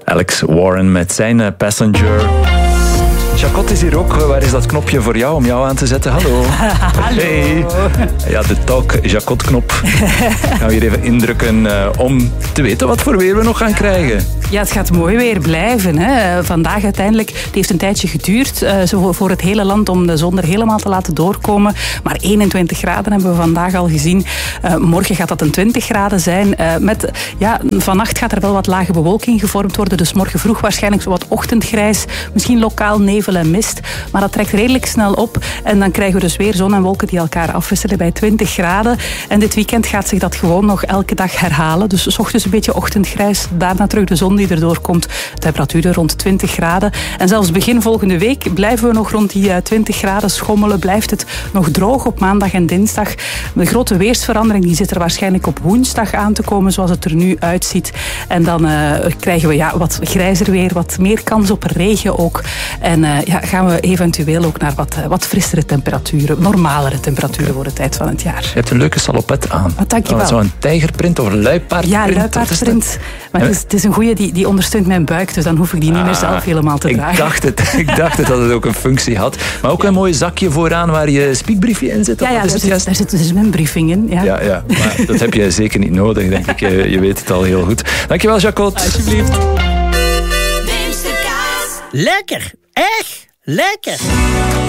Alex Warren met zijn Passenger. Jacot is hier ook. Waar is dat knopje voor jou om jou aan te zetten? Hallo. Hallo. Hey. Ja, de Talk Jacot-knop. Gaan we hier even indrukken om te weten wat voor weer we nog gaan krijgen. Ja, het gaat mooi weer blijven. Hè. Vandaag uiteindelijk, het heeft een tijdje geduurd voor het hele land om de zon er helemaal te laten doorkomen. Maar 21 graden hebben we vandaag al gezien. Morgen gaat dat een 20 graden zijn. Vannacht gaat er wel wat lage bewolking gevormd worden. Dus morgen vroeg waarschijnlijk zo wat ochtendgrijs. Misschien lokaal nevel en mist. Maar dat trekt redelijk snel op. En dan krijgen we dus weer zon en wolken die elkaar afwisselen bij 20 graden. En dit weekend gaat zich dat gewoon nog elke dag herhalen. Dus 's ochtends een beetje ochtendgrijs. Daarna terug de zon die erdoor komt. Temperaturen rond 20 graden. En zelfs begin volgende week blijven we nog rond die 20 graden schommelen. Blijft het nog droog op maandag en dinsdag. De grote weersverandering die zit er waarschijnlijk op woensdag aan te komen, zoals het er nu uitziet. En dan krijgen we wat grijzer weer, wat meer kans op regen ook. En gaan we eventueel ook naar wat frissere temperaturen, normalere temperaturen voor de tijd van het jaar. Je hebt een leuke salopet aan. Dankjewel. Zo'n tijgerprint of een luipaardprint? Ja, luipaardprint. Maar het is een goeie die ondersteunt mijn buik, dus dan hoef ik die niet meer zelf helemaal te dragen. Ik dacht het dat het ook een functie had. Maar ook een mooi zakje vooraan waar je speakbriefje in zit. Ja, daar zit dus mijn briefing in. Ja, maar dat heb je zeker niet nodig, denk ik. Je weet het al heel goed. Dankjewel, Jacot. Alsjeblieft. Lekker, echt lekker.